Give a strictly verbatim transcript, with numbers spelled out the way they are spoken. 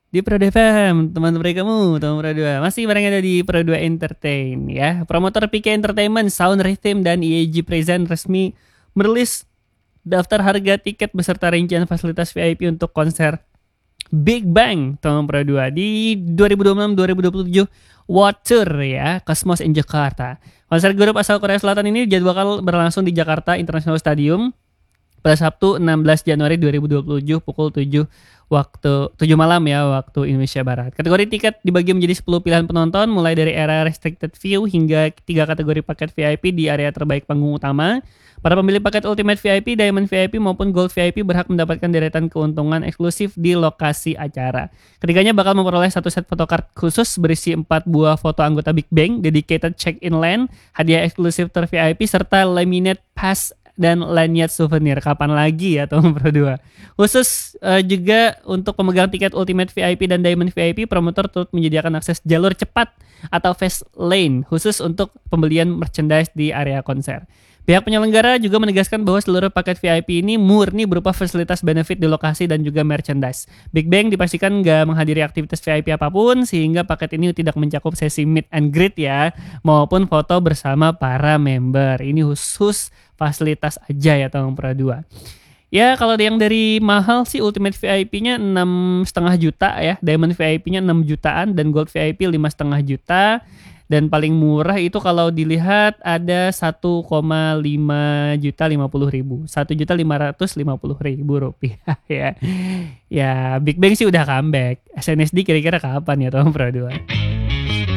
Di Pro dua F M, teman-teman kamu, teman Pro dua. Masih bareng ada di Pro dua Entertain ya. Promotor P K Entertainment, Sound Rhythm dan I A G Present resmi merilis daftar harga tiket beserta rincian fasilitas V I P untuk konser Big Bang teman Pro dua di dua ribu dua puluh enam dua ribu dua puluh tujuh Water ya, Cosmos in Jakarta. Konser grup asal Korea Selatan ini jadwal berlangsung di Jakarta International Stadium pada Sabtu enam belas Januari dua ribu dua puluh tujuh pukul tujuh waktu tujuh malam ya waktu Indonesia Barat. Kategori tiket dibagi menjadi sepuluh pilihan penonton mulai dari area restricted view hingga tiga kategori paket V I P di area terbaik panggung utama. Para pemilik paket Ultimate V I P, Diamond V I P maupun Gold V I P berhak mendapatkan deretan keuntungan eksklusif di lokasi acara. Ketiganya bakal memperoleh satu set photocard khusus berisi empat buah foto anggota Big Bang, dedicated check-in lane, hadiah eksklusif ter V I P serta laminate pass dan lanyard souvenir. Kapan lagi ya teman Pro dua. Khusus uh, juga untuk pemegang tiket Ultimate V I P dan Diamond V I P, promotor turut menyediakan akses jalur cepat atau fast lane khusus untuk pembelian merchandise di area konser. Pihak penyelenggara juga menegaskan bahwa seluruh paket V I P ini murni berupa fasilitas benefit di lokasi dan juga merchandise. Big Bang dipastikan nggak menghadiri aktivitas V I P apapun, sehingga paket ini tidak mencakup sesi meet and greet ya, maupun foto bersama para member. Ini khusus fasilitas aja ya teman Pro dua. Ya kalau yang dari mahal sih Ultimate V I P-nya enam koma lima juta ya, Diamond V I P-nya enam jutaan dan Gold V I P lima koma lima juta. Dan paling murah itu kalau dilihat ada satu koma lima juta lima puluh ribu, satu juta lima ratus lima puluh ribu rupiah ya. Ya Big Bang sih udah comeback. S N S D kira-kira kapan ya teman Pro dua?